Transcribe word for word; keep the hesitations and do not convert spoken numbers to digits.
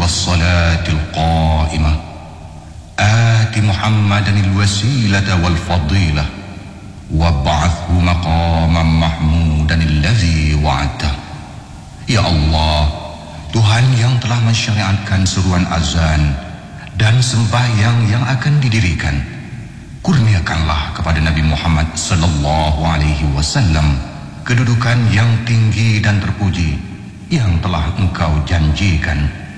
الصلاة القائمة آت محمدا الوسيلة والفضيلة وابعثه مقاما محمودا الذي وعدته. Ya Allah, Tuhan yang telah mensyariatkan seruan azan dan sembahyang yang akan didirikan, kurniakanlah kepada Nabi Muhammad sallallahu alaihi wasallam kedudukan yang tinggi dan terpuji yang telah Engkau janjikan.